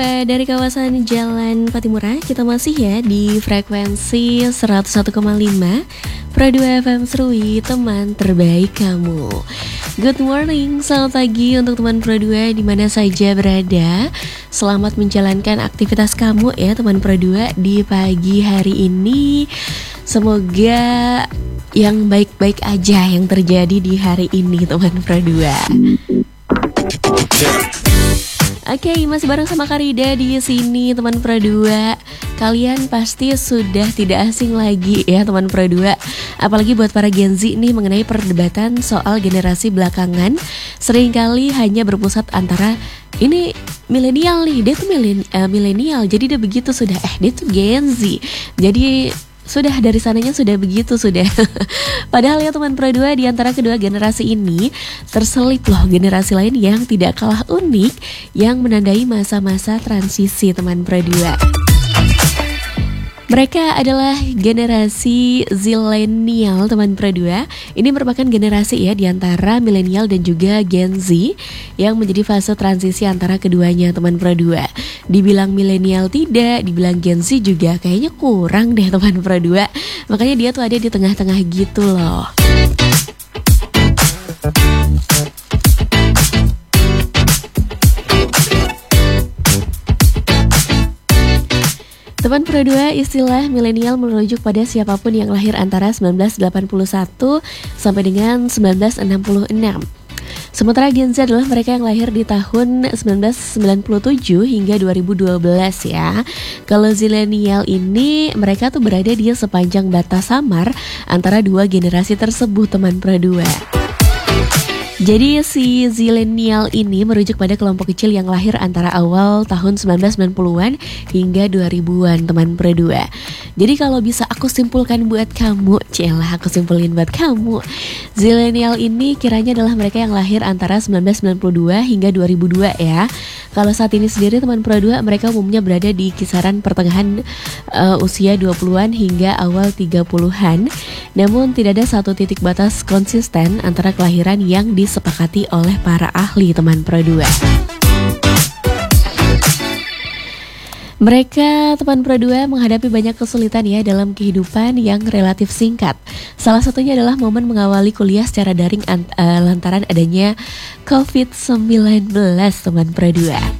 Dari kawasan Jalan Patimura, kita masih ya di frekuensi 101,5 Pro 2 FM Serui, teman terbaik kamu. Good morning, selamat pagi untuk teman Pro 2 di mana saja berada. Selamat menjalankan aktivitas kamu ya teman Pro 2 di pagi hari ini. Semoga yang baik-baik aja yang terjadi di hari ini teman Pro 2. Oke, masih bareng sama Karida di sini teman Pro 2. Kalian pasti sudah tidak asing lagi ya teman Pro 2. Apalagi buat para Gen Z nih mengenai perdebatan soal generasi belakangan. Seringkali hanya berpusat antara ini milenial nih, dia tuh milenial, jadi dia begitu sudah, dia tuh Gen Z. Jadi sudah dari sananya sudah begitu sudah. Padahal ya teman Pro 2, di antara kedua generasi ini terselip loh generasi lain yang tidak kalah unik yang menandai masa-masa transisi teman Pro 2. Mereka adalah generasi zilenial teman Pro 2. Ini merupakan generasi ya di antara milenial dan juga Gen Z yang menjadi fase transisi antara keduanya teman Pro 2. Dibilang milenial tidak, dibilang Gen Z juga kayaknya kurang deh teman Pro 2. Makanya dia tuh ada di tengah-tengah gitu loh. Teman Pro 2, istilah milenial merujuk pada siapapun yang lahir antara 1981 sampai dengan 1966. Sementara Gen Z adalah mereka yang lahir di tahun 1997 hingga 2012 ya. Kalau zilenial ini mereka tuh berada di sepanjang batas samar antara dua generasi tersebut teman Pro 2. Jadi si zilenial ini merujuk pada kelompok kecil yang lahir antara awal tahun 1990-an hingga 2000-an teman Pro 2. Jadi kalau bisa aku simpulkan buat kamu, aku simpulin buat kamu. Zilenial ini kiranya adalah mereka yang lahir antara 1992 hingga 2002 ya. Kalau saat ini sendiri teman Pro 2, mereka umumnya berada di kisaran pertengahan usia 20-an hingga awal 30-an. Namun tidak ada satu titik batas konsisten antara kelahiran yang disepakati oleh para ahli teman Pro 2. Mereka teman Pro 2 menghadapi banyak kesulitan ya dalam kehidupan yang relatif singkat. Salah satunya adalah momen mengawali kuliah secara daring lantaran adanya COVID-19 teman Pro 2.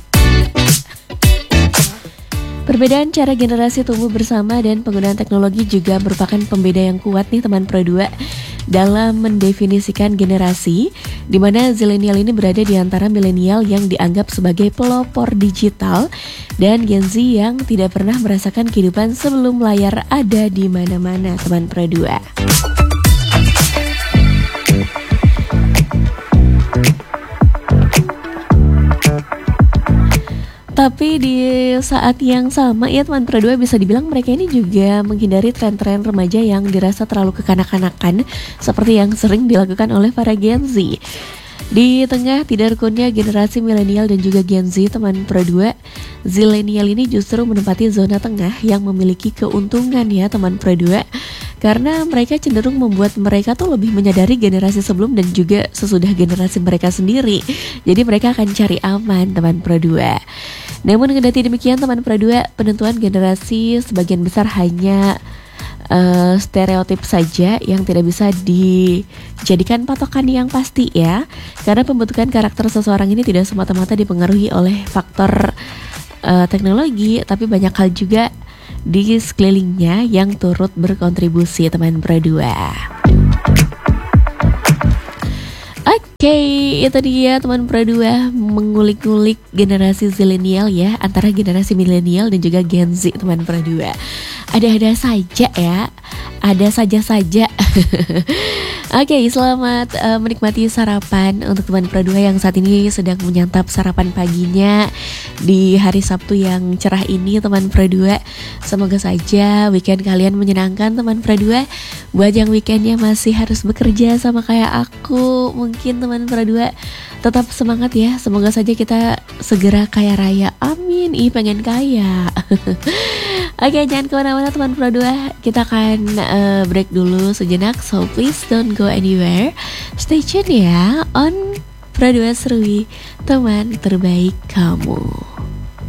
Perbedaan cara generasi tumbuh bersama dan penggunaan teknologi juga merupakan pembeda yang kuat nih teman Pro 2 dalam mendefinisikan generasi, di mana zilenial ini berada di antara milenial yang dianggap sebagai pelopor digital dan Gen Z yang tidak pernah merasakan kehidupan sebelum layar ada di mana-mana teman Pro 2. Tapi di saat yang sama ya teman Pro 2, bisa dibilang mereka ini juga menghindari tren-tren remaja yang dirasa terlalu kekanak-kanakan seperti yang sering dilakukan oleh para Gen Z. Di tengah tidak rukunnya generasi milenial dan juga Gen Z teman Pro 2, zilenial ini justru menempati zona tengah yang memiliki keuntungan ya teman Pro 2. Karena mereka cenderung membuat mereka tuh lebih menyadari generasi sebelum dan juga sesudah generasi mereka sendiri. Jadi mereka akan cari aman teman Pro 2. Namun kendati demikian teman Pro 2, penentuan generasi sebagian besar hanya stereotip saja yang tidak bisa dijadikan patokan yang pasti ya. Karena pembentukan karakter seseorang ini tidak semata-mata dipengaruhi oleh faktor teknologi, tapi banyak hal juga di sekelilingnya yang turut berkontribusi teman Pro 2. Oke, itu dia teman Pro 2 mengulik-ngulik generasi zilenial ya, antara generasi milenial dan juga Gen Z teman Pro 2. Ada-ada saja ya, ada saja-saja. Oke, selamat menikmati sarapan untuk teman Pro 2 yang saat ini sedang menyantap sarapan paginya di hari Sabtu yang cerah ini teman Pro 2. Semoga saja weekend kalian menyenangkan teman Pro 2. Buat yang weekendnya masih harus bekerja sama kayak aku, mungkin teman Pro 2 tetap semangat ya. Semoga saja kita segera kaya raya. Amin, pengen kaya. Oke, jangan kemana-mana teman Pro 2. Kita akan break dulu sejenak, so please don't go anywhere. Stay tune ya on Pro 2 Serui, teman terbaik kamu.